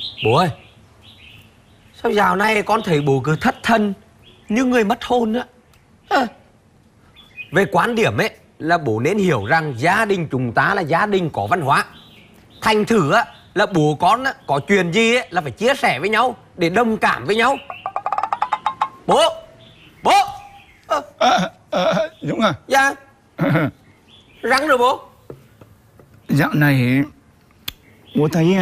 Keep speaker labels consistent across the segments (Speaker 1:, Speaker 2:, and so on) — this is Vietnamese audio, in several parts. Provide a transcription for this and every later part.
Speaker 1: Bố ơi, sao dạo này con thấy bố cứ thất thần như người mất hồn á. Về quan điểm ấy là bố nên hiểu rằng gia đình chúng ta là gia đình có văn hóa. Thành thử á là bố con á, có chuyện gì ấy là phải chia sẻ với nhau để đồng cảm với nhau. Bố, bố.
Speaker 2: Dũng à?
Speaker 1: Dạ. Răng rồi bố.
Speaker 2: Dạo này bố thấy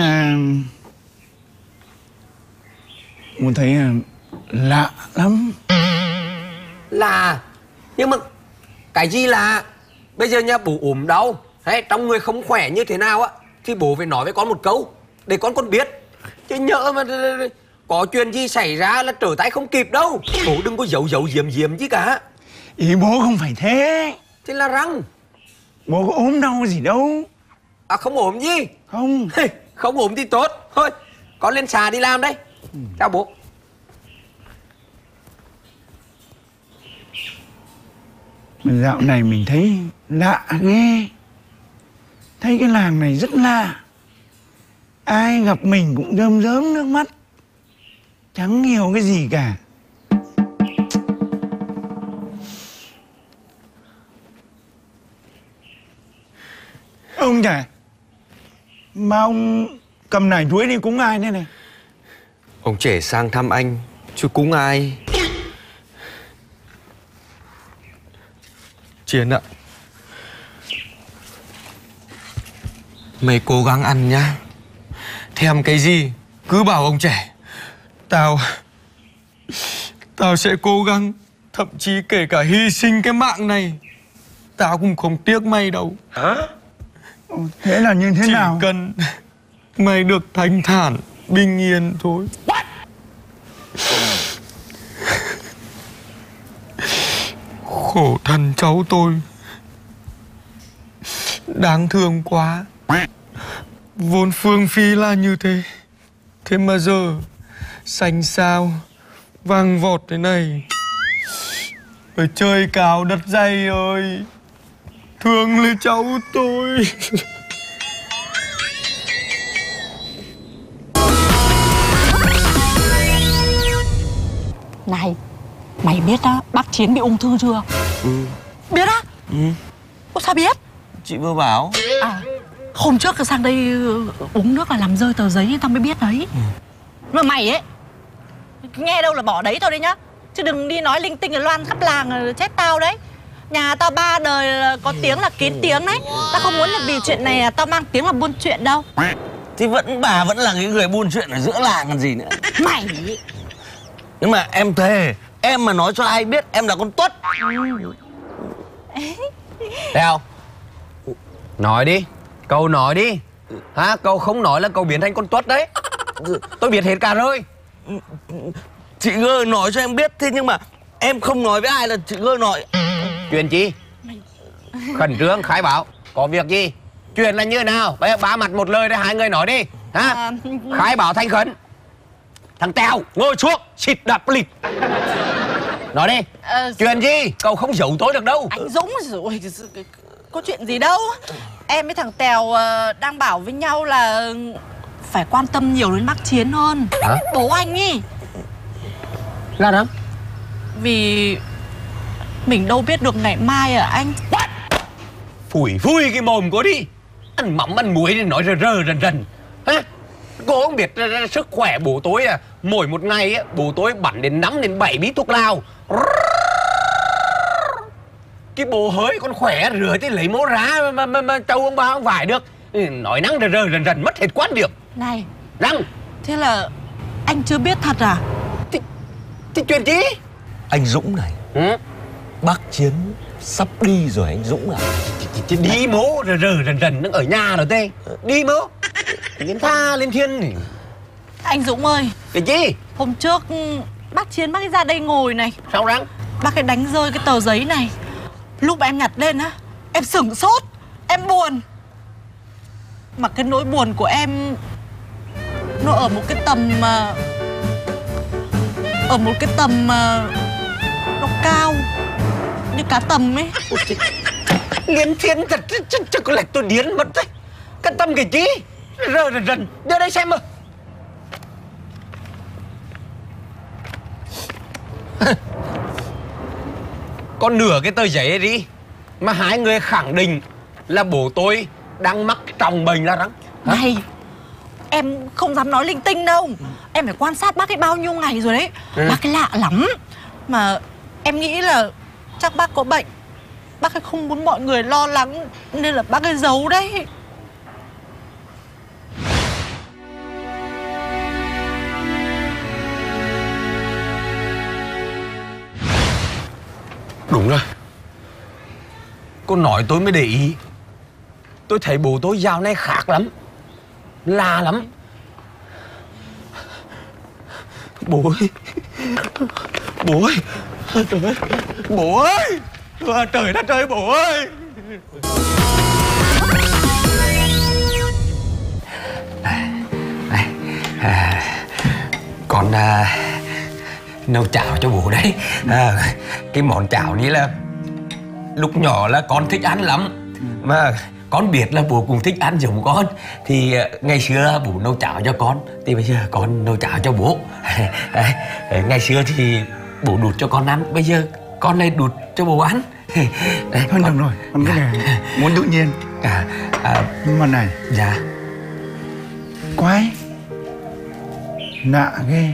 Speaker 2: lạ lắm.
Speaker 1: Là nhưng mà cái gì là bây giờ nha, bố ốm đau hay trong người không khỏe như thế nào á thì bố phải nói với con một câu để con biết. Chứ nhỡ mà có chuyện gì xảy ra là trở tay không kịp đâu. Bố đừng có giấu giếm chứ cả.
Speaker 2: Ý bố không phải thế.
Speaker 1: Thế là răng.
Speaker 2: Bố có ốm đau gì đâu.
Speaker 1: À không ốm gì?
Speaker 2: Không.
Speaker 1: Không ốm thì tốt. Thôi con lên xà đi làm đây. Chào bố.
Speaker 2: Mà dạo này mình thấy lạ ghê. Thấy cái làng này rất lạ. Ai gặp mình cũng rơm rớm nước mắt. Chẳng hiểu cái gì cả. Ông trẻ, mà ông cầm nải chuối đi cúng ai thế này?
Speaker 1: Ông trẻ sang thăm anh chứ cúng ai. Chiến ạ, mày cố gắng ăn nhá. Thèm cái gì cứ bảo ông trẻ. Tao sẽ cố gắng. Thậm chí kể cả hy sinh cái mạng này, tao cũng không tiếc mày đâu.
Speaker 2: Hả? Thế là như thế nào?
Speaker 1: Chỉ cần mày được thanh thản, bình yên thôi. Khổ thân cháu tôi, đáng thương quá. Vốn phương phi là như thế, thế mà giờ xanh xao vang vọt thế này. Ở trời cao đất dày ơi, thương lấy cháu tôi.
Speaker 3: Này, mày biết á, bác Chiến bị ung thư chưa? Biết á? Ủa sao biết?
Speaker 1: Chị vừa bảo.
Speaker 3: À, hôm trước sang đây uống nước là làm rơi tờ giấy tao mới biết đấy. Mà mày ấy, nghe đâu là bỏ đấy thôi đấy nhá. Chứ đừng đi nói linh tinh là loan khắp làng chết tao đấy. Nhà tao 3 đời là có tiếng là kín tiếng đấy. Tao không muốn là vì chuyện này tao mang tiếng là buôn chuyện đâu.
Speaker 4: Thì bà vẫn là cái người buôn chuyện ở giữa làng còn gì nữa.
Speaker 3: Mày.
Speaker 4: Nhưng mà em thề, em mà nói cho ai biết em là con Tuất.
Speaker 1: Thấy không? Nói đi, cậu nói đi. Hả? Cậu không nói là cậu biến thành con Tuất đấy. Tôi biết hết cả rồi.
Speaker 4: Chị Gơ nói cho em biết, thế nhưng mà em không nói với ai là chị Gơ nói.
Speaker 1: Chuyện chi? Khẩn trương khai báo. Có việc gì? Chuyện là như thế nào? Bây giờ ba mặt một lời để hai người nói đi. Hả? Khai báo thành khẩn. Thằng Tèo ngồi xuống, xịt đạp lịch. Nói đi. Chuyện gì? Cậu không giấu tôi được đâu.
Speaker 3: Anh Dũng rồi, có chuyện gì đâu. Em với thằng Tèo đang bảo với nhau là phải quan tâm nhiều đến bác Chiến hơn.
Speaker 1: Hả?
Speaker 3: Bố anh ý.
Speaker 1: Ra đó.
Speaker 3: Vì mình đâu biết được ngày mai à anh.
Speaker 1: Phủi phui cái mồm cô đi. Ăn mắm ăn muối thì nói rờ rần. Hả? Cô không biết sức khỏe bố tôi à. Mỗi một ngày á, bố tôi bắn đến 5 đến 7 bí thuốc lào. Cái bố hỡi con khỏe rửa thì lấy mẫu rá mà trâu ông ba không phải được. Nói năng rờ rần mất hết quan điểm.
Speaker 3: Này,
Speaker 1: Răng.
Speaker 3: thế là anh chưa biết thật à?
Speaker 1: Thì chuyện gì?
Speaker 4: Anh Dũng này, bác Chiến sắp đi rồi anh Dũng à.
Speaker 1: Thì đi mố rờ rần nó ở nhà rồi tê. Đi mố. Lên tha lên thiên.
Speaker 3: Anh Dũng ơi,
Speaker 1: Cái gì?
Speaker 3: hôm trước bác Chiến bác ấy ra đây ngồi này.
Speaker 1: Sao Răng?
Speaker 3: Bác ấy đánh rơi cái tờ giấy này. Lúc mà em nhặt lên á, em sửng sốt, em buồn. Mà cái nỗi buồn của em nó ở một cái tầm nó cao như cá tầm ấy.
Speaker 1: Liên thiên thật chứ có lẽ tôi điên mất đấy. Cái tâm cái gì? Rờ rần đưa đây xem mà. Con nửa cái tờ giấy ấy đi mà hai người khẳng định là bố tôi đang mắc cái trọng bệnh là răng.
Speaker 3: Này, em không dám nói linh tinh đâu. Em phải quan sát bác ấy bao nhiêu ngày rồi đấy. Bác ấy lạ lắm. Mà em nghĩ là chắc bác có bệnh. Bác ấy không muốn mọi người lo lắng nên là bác ấy giấu đấy.
Speaker 1: Đúng rồi. Cô nói tôi mới để ý. Tôi thấy bố tôi dạo này khác lắm, lạ lắm. Bố ơi, bố ơi, trời ơi, bố ơi, trời đất ơi, bố ơi. Con nấu cháo cho bố đấy. Cái món cháoนี้là lúc nhỏ là con thích ăn lắm, mà con biết là bố cũng thích ăn giống con. Thì ngày xưa bố nấu cháo cho con, thì bây giờ con nấu cháo cho bố. Ngày xưa thì bố đút cho con ăn, bây giờ con lại đút cho bố ăn.
Speaker 2: Thôi con... được rồi, con cái này muốn tự nhiên. Nhưng mà này.
Speaker 1: Dạ.
Speaker 2: Quái, lạ ghê.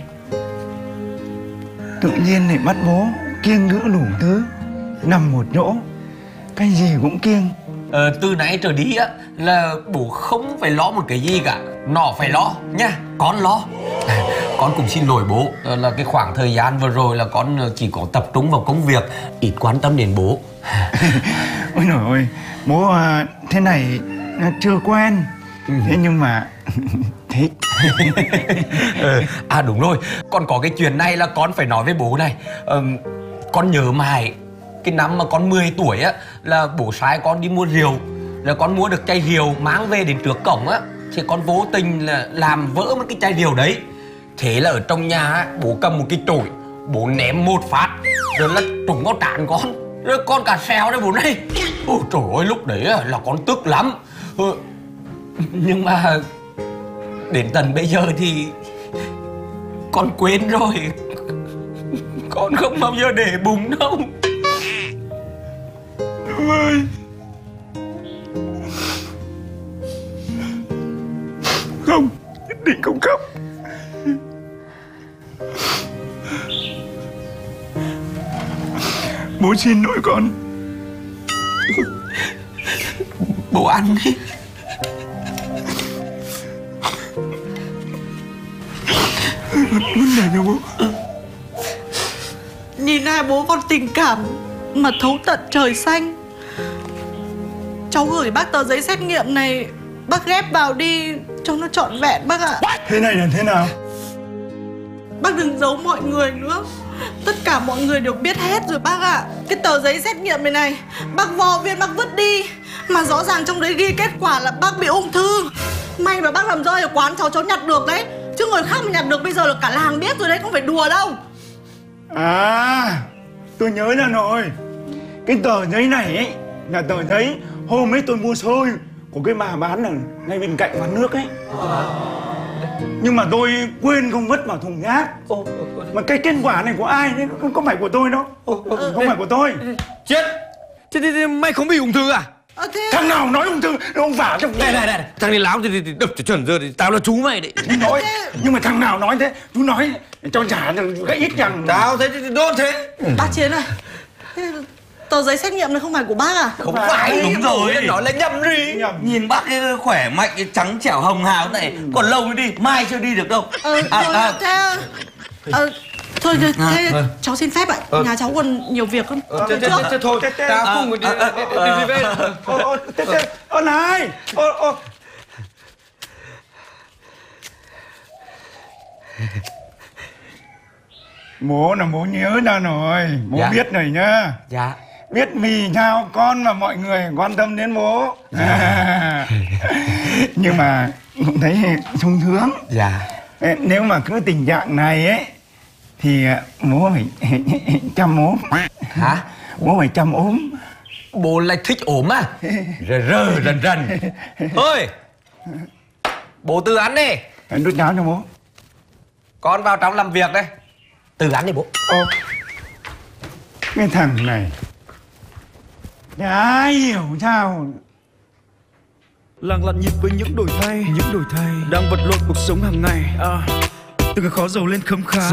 Speaker 2: Tự nhiên lại bắt bố kiêng giữ đủ thứ, nằm một chỗ cái gì cũng kiêng.
Speaker 1: Từ nãy trở đi á là bố không phải lo một cái gì cả, nó phải lo nha, con lo. Con cũng xin lỗi bố, là cái khoảng thời gian vừa rồi là con chỉ có tập trung vào công việc, ít quan tâm đến bố.
Speaker 2: Ôi trời ơi, bố thế này chưa quen. Thế nhưng mà thích.
Speaker 1: Đúng rồi, còn có cái chuyện này là con phải nói với bố này. Con nhớ mãi cái năm mà con 10 tuổi á, là bố sai con đi mua rượu, là con mua được chai rượu mang về đến trước cổng á, thì con vô tình là làm vỡ một cái chai rượu đấy. Thế là ở trong nhà á, bố cầm một cái chổi, bố ném một phát rồi là trúng vào trán con, rồi con cả xèo đấy bố này. Ôi trời ơi, lúc đấy là con tức lắm. Nhưng mà đến tận bây giờ thì con quên rồi. Con không bao giờ để bụng đâu.
Speaker 2: Ơi, không, nhất định không khóc. Bố xin lỗi con.
Speaker 1: Bố ăn đi.
Speaker 2: Vấn đề cho bố.
Speaker 3: Nhìn hai bố con tình cảm mà thấu tận trời xanh. Cháu gửi bác tờ giấy xét nghiệm này, bác ghép vào đi cho nó trọn vẹn bác ạ.
Speaker 2: Thế này là thế nào?
Speaker 3: Bác đừng giấu mọi người nữa. Tất cả mọi người đều biết hết rồi bác ạ. Cái tờ giấy xét nghiệm này bác vò viên bác vứt đi, mà rõ ràng trong đấy ghi kết quả là bác bị ung thư. May mà bác làm rơi ở quán cháu nhặt được đấy. Chứ người khác mà nhặt được bây giờ là cả làng biết rồi đấy, không phải đùa đâu.
Speaker 2: À, tôi nhớ ra rồi. Cái tờ giấy này ấy là tờ giấy hôm ấy tôi mua xôi của cái bà bán ở ngay bên cạnh quán nước ấy. Nhưng mà tôi quên không vứt vào thùng rác. Mà cái kết quả này của ai đấy, không phải của tôi đâu. Không phải của tôi.
Speaker 1: Chết. Thế mày không bị ung thư à?
Speaker 2: Thằng nào nói ung thư ông vả trong
Speaker 1: này. Thằng này láo thì đập chuẩn giờ thì tao là chú mày đấy.
Speaker 2: Nói, nhưng mà thằng nào nói thế? Chú nói cho trả cái ít rằng.
Speaker 1: Tao thế thì đốt thế.
Speaker 3: Bác Chiến ơi, tờ giấy xét nghiệm này không phải của bác à?
Speaker 1: Không phải. Đúng rồi, nói là nhầm gì.
Speaker 4: Nhìn bác ấy khỏe mạnh, cái trắng trẻo hồng hào này, còn lâu mới đi, mai chưa đi được đâu.
Speaker 3: Thôi thế cháu xin phép ạ. Nhà cháu còn nhiều việc hơn.
Speaker 1: Thôi, tao cùng đi về.
Speaker 2: Này. Bố là bố nhớ ra rồi. Bố
Speaker 1: dạ.
Speaker 2: biết rồi nhá.
Speaker 1: Dạ.
Speaker 2: Biết vì sao con mà mọi người quan tâm đến bố. Nhưng mà cũng thấy sung sướng.
Speaker 1: Dạ.
Speaker 2: Nếu mà cứ tình trạng này ấy thì bố phải chăm ốm.
Speaker 1: Hả?
Speaker 2: Bố phải chăm ốm.
Speaker 1: Bố lại thích ốm à? Rần. Thôi, bố tự ăn đi.
Speaker 2: Đút cháo cho bố.
Speaker 1: Con vào trong làm việc đây. Tự ăn đi bố.
Speaker 2: Cái thằng này chả hiểu sao.
Speaker 5: Làng lặn nhịp với những đổi thay đang vật lộn cuộc sống hàng ngày. Từ cái khó giàu lên khấm khá.